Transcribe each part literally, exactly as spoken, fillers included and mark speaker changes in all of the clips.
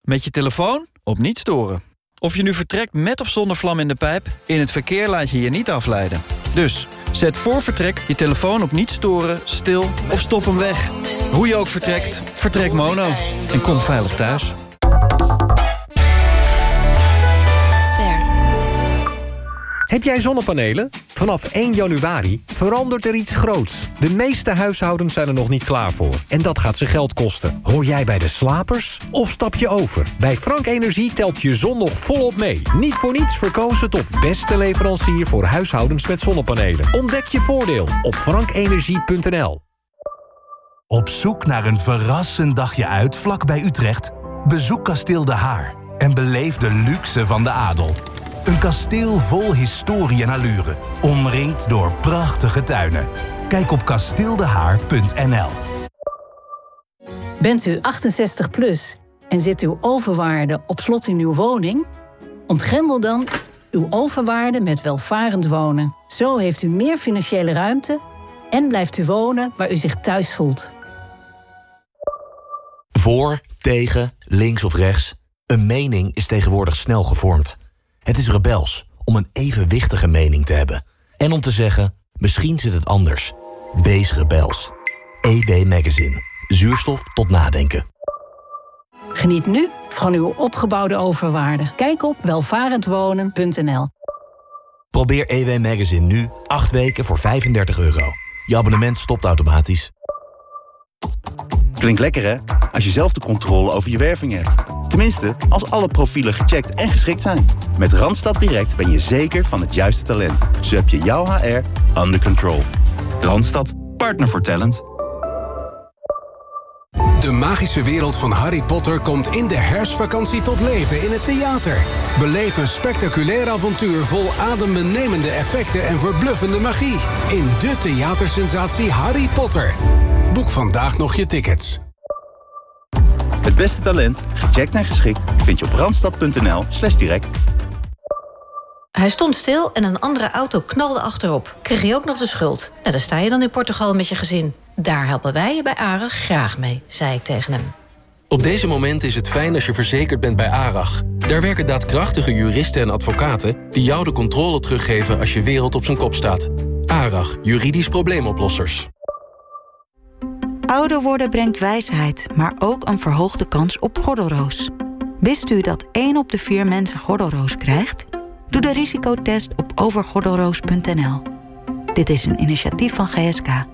Speaker 1: Met je telefoon op niet storen. Of je nu vertrekt met of zonder vlam in de pijp, in het verkeer laat je je niet afleiden. Dus, zet voor vertrek je telefoon op niet storen, stil of stop hem weg. Hoe je ook vertrekt, vertrek mono. En kom veilig thuis.
Speaker 2: Heb jij zonnepanelen? Vanaf één januari verandert er iets groots. De meeste huishoudens zijn er nog niet klaar voor. En dat gaat ze geld kosten. Hoor jij bij de slapers? Of stap je over? Bij Frank Energie telt je zon nog volop mee. Niet voor niets verkozen tot beste leverancier voor huishoudens met zonnepanelen. Ontdek je voordeel op frankenergie punt n l.
Speaker 3: Op zoek naar een verrassend dagje uit vlak bij Utrecht? Bezoek Kasteel De Haar en beleef de luxe van de adel. Een kasteel vol historie en allure, omringd door prachtige tuinen. Kijk op kasteel de haar punt n l.
Speaker 4: Bent u achtenzestig plus en zit uw overwaarde op slot in uw woning? Ontgrendel dan uw overwaarde met welvarend wonen. Zo heeft u meer financiële ruimte en blijft u wonen waar u zich thuis voelt.
Speaker 5: Voor, tegen, links of rechts. Een mening is tegenwoordig snel gevormd. Het is rebels om een evenwichtige mening te hebben. En om te zeggen, misschien zit het anders. Wees rebels. E W Magazine. Zuurstof tot nadenken.
Speaker 4: Geniet nu van uw opgebouwde overwaarde. Kijk op welvarendwonen punt n l.
Speaker 5: Probeer E W Magazine nu acht weken voor vijfendertig euro. Je abonnement stopt automatisch.
Speaker 6: Klinkt lekker, hè? Als je zelf de controle over je werving hebt. Tenminste, als alle profielen gecheckt en geschikt zijn. Met Randstad Direct ben je zeker van het juiste talent. Zo heb je jouw H R under control. Randstad, partner voor talent.
Speaker 7: De magische wereld van Harry Potter komt in de herfstvakantie tot leven in het theater. Beleef een spectaculair avontuur vol adembenemende effecten en verbluffende magie. In de theatersensatie Harry Potter. Boek vandaag nog je tickets.
Speaker 6: Het beste talent, gecheckt en geschikt, vind je op randstad punt n l slash direct.
Speaker 8: Hij stond stil en een andere auto knalde achterop. Kreeg je ook nog de schuld? Nou, daar sta je dan in Portugal met je gezin. Daar helpen wij je bij ARAG graag mee, zei ik tegen hem.
Speaker 9: Op deze momenten is het fijn als je verzekerd bent bij ARAG. Daar werken daadkrachtige juristen en advocaten die jou de controle teruggeven als je wereld op zijn kop staat. ARAG, juridisch probleemoplossers.
Speaker 10: Ouder worden brengt wijsheid, maar ook een verhoogde kans op gordelroos. Wist u dat één op de vier mensen gordelroos krijgt? Doe de risicotest op overgordelroos punt n l. Dit is een initiatief van G S K.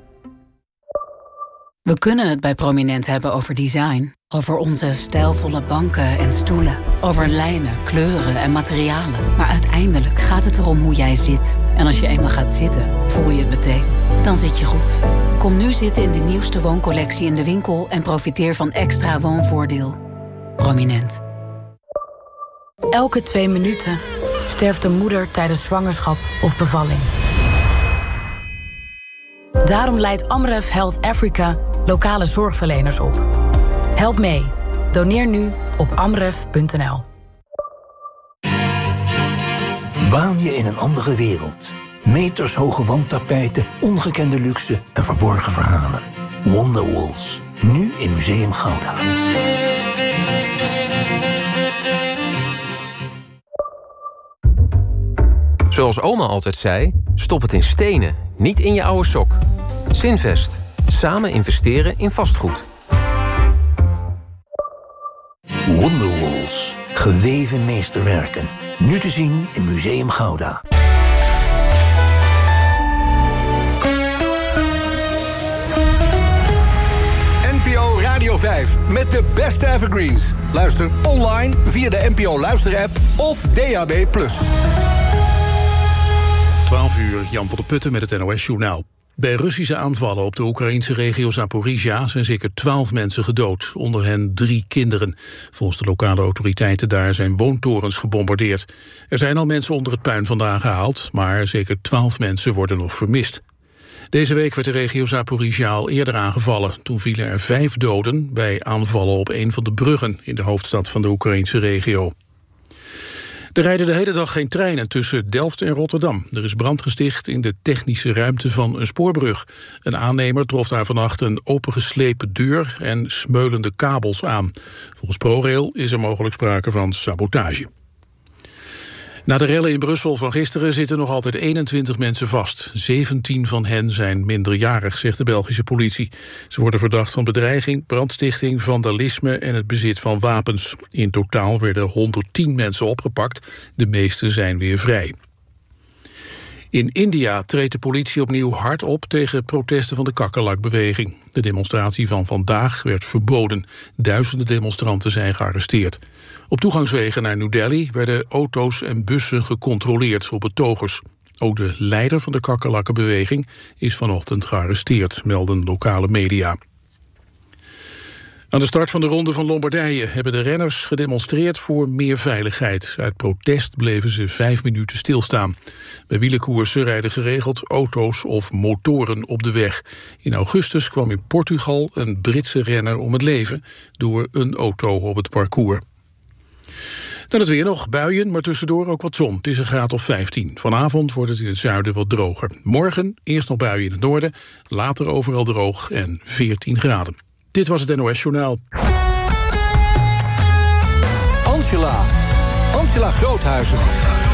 Speaker 11: We kunnen het bij Prominent hebben over design. Over onze stijlvolle banken en stoelen. Over lijnen, kleuren en materialen. Maar uiteindelijk gaat het erom hoe jij zit. En als je eenmaal gaat zitten, voel je het meteen. Dan zit je goed. Kom nu zitten in de nieuwste wooncollectie in de winkel... en profiteer van extra woonvoordeel. Prominent.
Speaker 12: Elke twee minuten sterft een moeder tijdens zwangerschap of bevalling. Daarom leidt Amref Health Africa lokale zorgverleners op. Help mee. Doneer nu op amref punt n l.
Speaker 13: Waan je in een andere wereld. Metershoge wandtapijten, ongekende luxe en verborgen verhalen. Wonderwalls. Nu in Museum Gouda.
Speaker 14: Zoals oma altijd zei, stop het in stenen, niet in je oude sok. Zinvest. Samen investeren in vastgoed.
Speaker 13: Wonderwalls. Geweven meesterwerken. Nu te zien in Museum Gouda.
Speaker 15: N P O Radio vijf met de beste evergreens. Luister online via de N P O Luister-app of D A B plus.
Speaker 16: twaalf uur, Jan van der Putten met het N O S-journaal. Bij Russische aanvallen op de Oekraïnse regio Zaporizhia zijn zeker twaalf mensen gedood, onder hen drie kinderen. Volgens de lokale autoriteiten daar zijn woontorens gebombardeerd. Er zijn al mensen onder het puin vandaan gehaald, maar zeker twaalf mensen worden nog vermist. Deze week werd de regio Zaporizhia al eerder aangevallen. Toen vielen er vijf doden bij aanvallen op een van de bruggen in de hoofdstad van de Oekraïnse regio. Er rijden de hele dag geen treinen tussen Delft en Rotterdam. Er is brand gesticht in de technische ruimte van een spoorbrug. Een aannemer trof daar vannacht een opengeslepen deur en smeulende kabels aan. Volgens ProRail is er mogelijk sprake van sabotage. Na de rellen in Brussel van gisteren zitten nog altijd eenentwintig mensen vast. zeventien van hen zijn minderjarig, zegt de Belgische politie. Ze worden verdacht van bedreiging, brandstichting, vandalisme en het bezit van wapens. In totaal werden honderdtien mensen opgepakt. De meeste zijn weer vrij. In India treedt de politie opnieuw hard op tegen protesten van de kakkerlakbeweging. De demonstratie van vandaag werd verboden. Duizenden demonstranten zijn gearresteerd. Op toegangswegen naar New Delhi werden auto's en bussen gecontroleerd op betogers. Ook de leider van de kakkerlakkenbeweging is vanochtend gearresteerd, melden lokale media. Aan de start van de Ronde van Lombardije hebben de renners gedemonstreerd voor meer veiligheid. Uit protest bleven ze vijf minuten stilstaan. Bij wielerkoersen rijden geregeld auto's of motoren op de weg. In augustus kwam in Portugal een Britse renner om het leven door een auto op het parcours. Dan het weer nog, buien, maar tussendoor ook wat zon. Het is een graad of vijftien. Vanavond wordt het in het zuiden wat droger. Morgen eerst nog buien in het noorden, later overal droog en veertien graden. Dit was het N O S-journaal.
Speaker 15: Angela. Angela Groothuizen.